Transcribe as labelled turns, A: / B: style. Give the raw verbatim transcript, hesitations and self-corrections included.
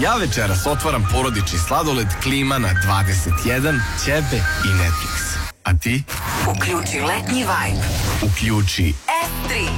A: Ja večeras otvaram porodični sladoled Klima na dvadeset jedan, ćebe i Netflix. A ti?
B: Uključi letnji vibe.
A: Uključi
B: F tri.